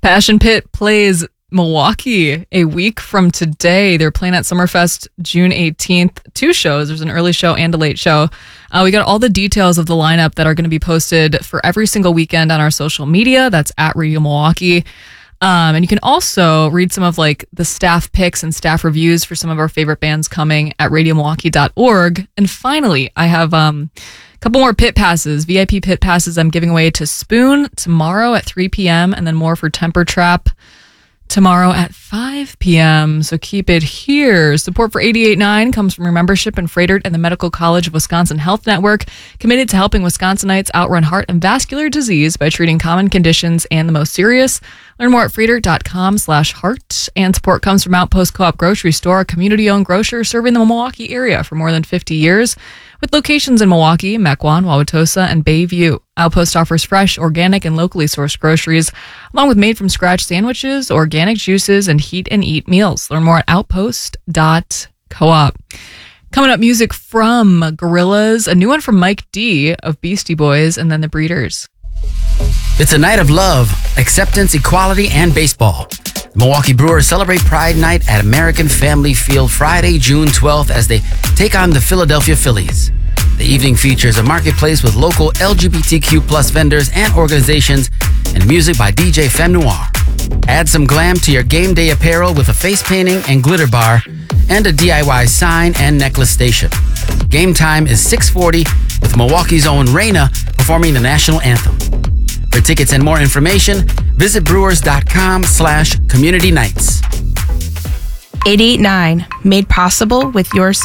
Passion Pit plays Milwaukee a week from today. They're playing at Summerfest June 18th. 2 shows. There's an early show and a late show. We got all the details of the lineup that are going to be posted for every single weekend on our social media. That's at Radio Milwaukee. And you can also read some of like the staff picks and staff reviews for some of our favorite bands coming at radiomilwaukee.org. And finally, I have a couple more pit passes, VIP pit passes I'm giving away to Spoon tomorrow at 3 p.m. and then more for Temper Trap tomorrow at 5 p.m. So keep it here. Support for 88.9 comes from your membership in Froedtert and the Medical College of Wisconsin Health Network, committed to helping Wisconsinites outrun heart and vascular disease by treating common conditions and the most serious. Learn more at Froedtert.com/heart. And support comes from Outpost Co-op Grocery Store, a community-owned grocer serving the Milwaukee area for more than 50 years. With locations in Milwaukee, Mequon, Wauwatosa, and Bayview, Outpost offers fresh, organic, and locally sourced groceries, along with made-from-scratch sandwiches, organic juices, and heat-and-eat meals. Learn more at outpost.coop. Coming up, music from Gorillaz, a new one from Mike D of Beastie Boys, and then The Breeders. It's a night of love, acceptance, equality, and baseball. The Milwaukee Brewers celebrate Pride Night at American Family Field Friday, June 12th as they take on the Philadelphia Phillies. The evening features a marketplace with local LGBTQ plus vendors and organizations and music by DJ Femme Noir. Add some glam to your game day apparel with a face painting and glitter bar and a DIY sign and necklace station. Game time is 6:40 with Milwaukee's own Raina performing the national anthem. For tickets and more information, visit brewers.com/community nights. 88.9, made possible with your support.